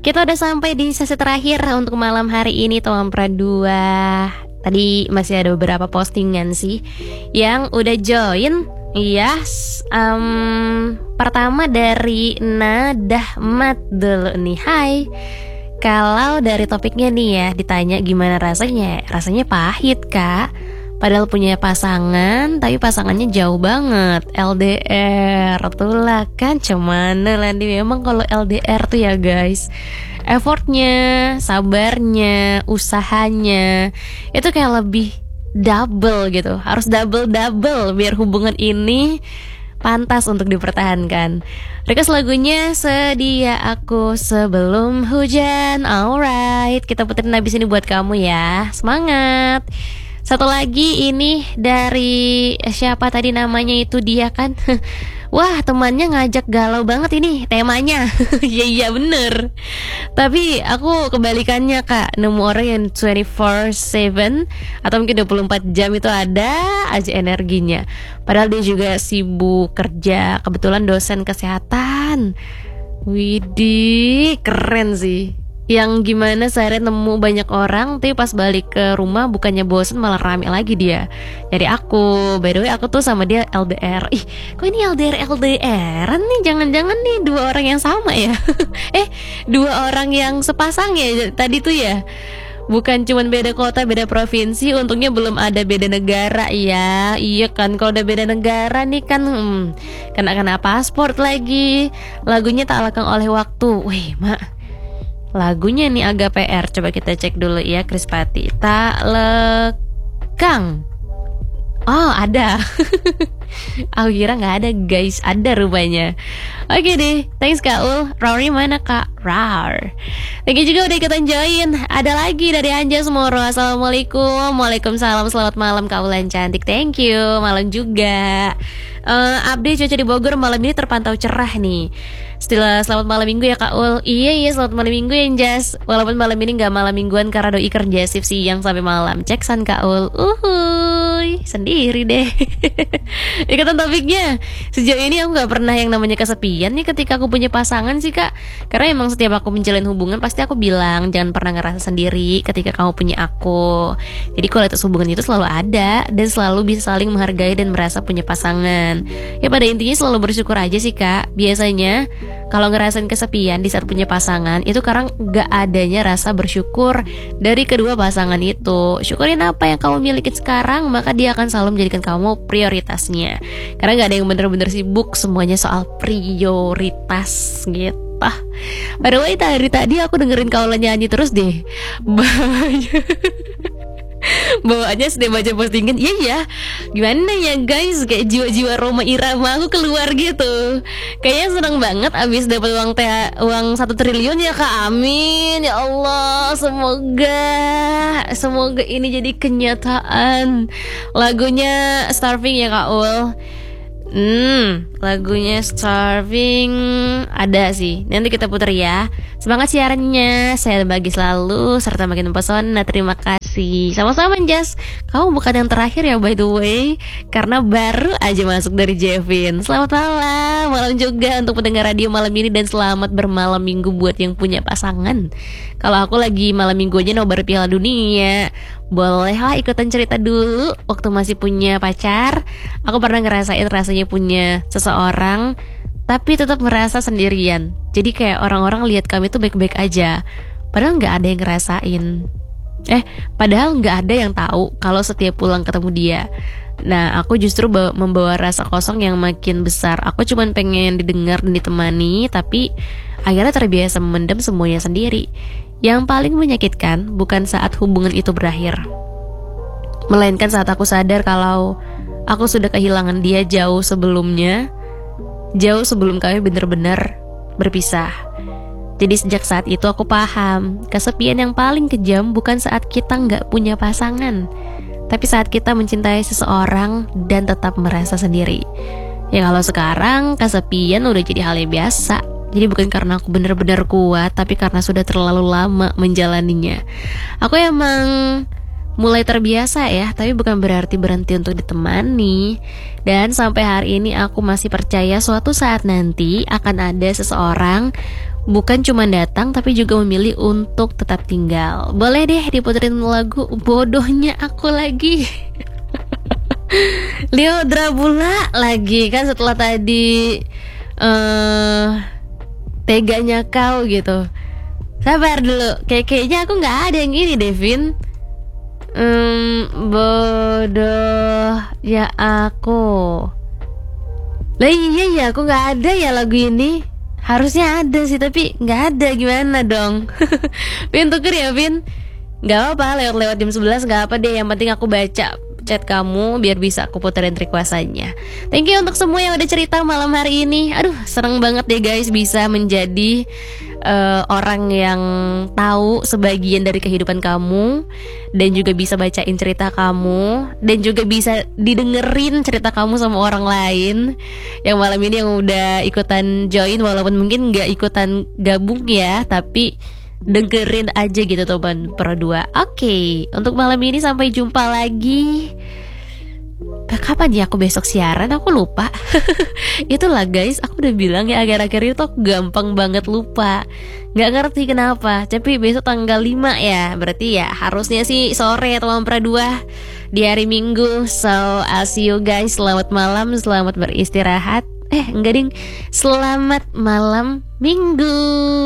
Kita udah sampai di sesi terakhir untuk malam hari ini Toam Pradua. Tadi masih ada beberapa postingan sih yang udah join. Iya, pertama dari Nadahmat dulu nih. Hai. Kalau dari topiknya nih ya, ditanya gimana rasanya? Rasanya pahit, Kak. Padahal punya pasangan, tapi pasangannya jauh banget, LDR. Itulah kan, cuman Landi memang kalau LDR tuh ya guys, effortnya, sabarnya, usahanya itu kayak lebih double gitu. Harus double biar hubungan ini pantas untuk dipertahankan. Request lagunya Sedia Aku Sebelum Hujan. Alright, kita puterin habis ini buat kamu ya. Semangat. Satu lagi ini dari siapa tadi namanya itu dia kan. Wah, temannya ngajak galau banget ini temanya. Iya bener. Tapi aku kebalikannya Kak, nemu orang yang 24/7 atau mungkin 24 jam itu ada aja energinya. Padahal dia juga sibuk kerja, kebetulan dosen kesehatan. Widih, keren sih. Yang gimana sehari nemu banyak orang, tapi pas balik ke rumah bukannya bosen malah rame lagi dia. Jadi aku, by the way aku tuh sama dia LDR. Ih, kok ini LDR-LDRan nih? Jangan-jangan nih dua orang yang sama ya? Dua orang yang sepasang ya tadi tuh ya? Bukan cuman beda kota, beda provinsi. Untungnya belum ada beda negara ya. Iya kan, kalau udah beda negara nih kan kena paspor lagi. Lagunya Tak Lekang Oleh Waktu. Wih mak, lagunya nih agak PR. Coba kita cek dulu ya, Krispati. Tak Lekang. Oh ada. Aku kira gak ada guys, ada rupanya. Oke deh, thanks Kak Ul. Rory mana Kak? Rar. Thank you juga udah ikutan join. Ada lagi dari Anja Semoro. Assalamualaikum. Waalaikumsalam. Selamat malam Kak Ulan cantik. Thank you. Malam juga. Update cuaca di Bogor malam ini terpantau cerah nih. Setelah selamat malam minggu ya Kak Ul. Iya selamat malam minggu ya Jas. Walaupun malam ini gak malam mingguan karena doi kerja shift siang sampai malam. Ceksan Kak Ul. Uhuy, sendiri deh. Ikutan topiknya. Sejauh ini aku gak pernah yang namanya kesepian nih ketika aku punya pasangan sih Kak. Karena emang setiap aku menjalin hubungan pasti aku bilang jangan pernah ngerasa sendiri ketika kamu punya aku. Jadi kualitas hubungan itu selalu ada dan selalu bisa saling menghargai dan merasa punya pasangan. Ya pada intinya selalu bersyukur aja sih Kak. Biasanya kalau ngerasain kesepian di saat punya pasangan itu karena gak adanya rasa bersyukur dari kedua pasangan itu. Syukurin apa yang kamu miliki sekarang, maka dia akan selalu menjadikan kamu prioritasnya. Karena gak ada yang bener-bener sibuk, semuanya soal prioritas gitu. By the way dari tadi aku dengerin Kaula nyanyi terus deh. Bawaannya sedang baca postingan. Iya ya, gimana ya guys, kayak jiwa-jiwa Roma Irama aku keluar gitu. Kayaknya seneng banget abis dapat uang 1 triliun ya Kak. Amin ya Allah. Semoga ini jadi kenyataan. Lagunya Starving ya Kak Ul. Lagunya Starving ada sih, nanti kita putar ya. Semangat siarannya, saya bagi selalu serta makin mempesona. Terima kasih. Sama-sama Jas. Kamu bukan yang terakhir ya by the way, karena baru aja masuk dari Jevin. Selamat malam juga untuk pendengar radio malam ini. Dan selamat bermalam minggu buat yang punya pasangan. Kalau aku lagi malam minggu aja nobar Piala Dunia. Bolehlah ikutan cerita dulu. Waktu masih punya pacar, aku pernah ngerasain rasanya punya seseorang tapi tetap merasa sendirian. Jadi kayak orang-orang lihat kami tuh baik-baik aja, padahal gak ada yang ngerasain. Padahal gak ada yang tahu kalau setiap pulang ketemu dia. Nah aku justru membawa rasa kosong yang makin besar. Aku cuma pengen didengar dan ditemani, tapi akhirnya terbiasa memendam semuanya sendiri. Yang paling menyakitkan bukan saat hubungan itu berakhir, melainkan saat aku sadar kalau aku sudah kehilangan dia jauh sebelumnya, jauh sebelum kami benar-benar berpisah. Jadi sejak saat itu aku paham, kesepian yang paling kejam bukan saat kita gak punya pasangan, tapi saat kita mencintai seseorang dan tetap merasa sendiri. Ya kalau sekarang kesepian udah jadi hal yang biasa. Jadi bukan karena aku benar-benar kuat, tapi karena sudah terlalu lama menjalaninya. Aku emang mulai terbiasa ya, tapi bukan berarti berhenti untuk ditemani. Dan sampai hari ini aku masih percaya suatu saat nanti akan ada seseorang bukan cuma datang tapi juga memilih untuk tetap tinggal. Boleh deh diputerin lagu Bodohnya Aku lagi. Leo Drabula lagi kan setelah tadi teganya kau gitu. Sabar dulu, kayaknya aku nggak ada yang ini Devin. Bodoh ya aku. Lah iya ya, aku nggak ada ya lagu ini. Harusnya ada sih tapi nggak ada, gimana dong? Vin tuker ya Vin. Nggak apa-apa, lewat jam 11 nggak apa deh. Yang penting aku baca chat kamu biar bisa aku puterin requestannya. Thank you untuk semua yang udah cerita malam hari ini. Aduh, seneng banget deh guys bisa menjadi orang yang tahu sebagian dari kehidupan kamu, dan juga bisa bacain cerita kamu, dan juga bisa didengerin cerita kamu sama orang lain yang malam ini yang udah ikutan join, walaupun mungkin nggak ikutan gabung ya, tapi dengerin aja gitu teman Pro 2. Oke, untuk malam ini sampai jumpa lagi. Kapan ya aku besok siaran? Aku lupa. Itulah guys, aku udah bilang ya akhir-akhir itu aku gampang banget lupa. Gak ngerti kenapa. Tapi besok tanggal 5 ya. Berarti ya harusnya sih sore teman Pro 2 di hari Minggu. So I'll see you guys. Selamat malam, selamat beristirahat. Enggak ding. Selamat malam Minggu.